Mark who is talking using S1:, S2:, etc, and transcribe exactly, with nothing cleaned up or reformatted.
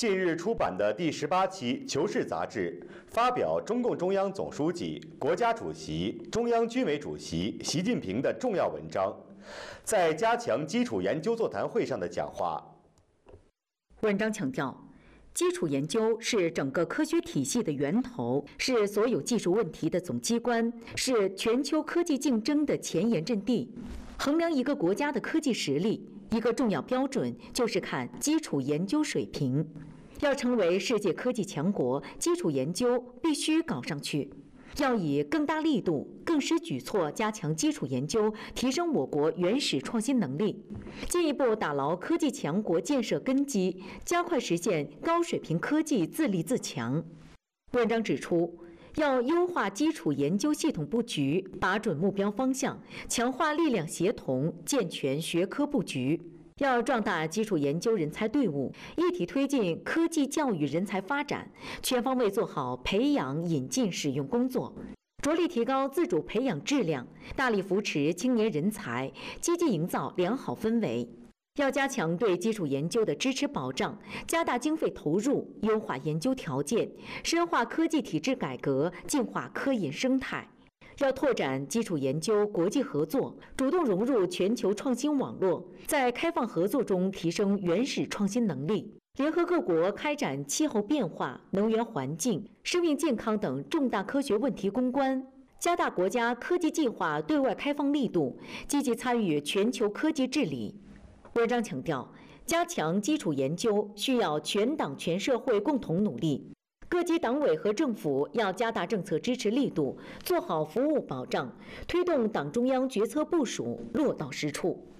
S1: 近日出版的第十八期《求是》杂志发表中共中央总书记、国家主席、中央军委主席习近平的重要文章，在加强基础研究座谈会上的讲话。
S2: 文章强调，基础研究是整个科学体系的源头，是所有技术问题的总机关，是全球科技竞争的前沿阵地。衡量一个国家的科技实力，一个重要标准就是看基础研究水平。要成为世界科技强国，基础研究必须搞上去。要以更大力度、更施举措加强基础研究，提升我国原始创新能力，进一步打牢科技强国建设根基，加快实现高水平科技自立自强。文章指出，要优化基础研究系统布局，把准目标方向，强化力量协同，健全学科布局。要壮大基础研究人才队伍，一体推进科技教育人才发展，全方位做好培养、引进、使用工作，着力提高自主培养质量，大力扶持青年人才，积极营造良好氛围。要加强对基础研究的支持保障，加大经费投入，优化研究条件，深化科技体制改革，净化科研生态。要拓展基础研究国际合作，主动融入全球创新网络，在开放合作中提升原始创新能力，联合各国开展气候变化、能源环境、生命健康等重大科学问题攻关，加大国家科技计划对外开放力度，积极参与全球科技治理。文章强调，加强基础研究需要全党全社会共同努力。各级党委和政府要加大政策支持力度，做好服务保障，推动党中央决策部署落到实处。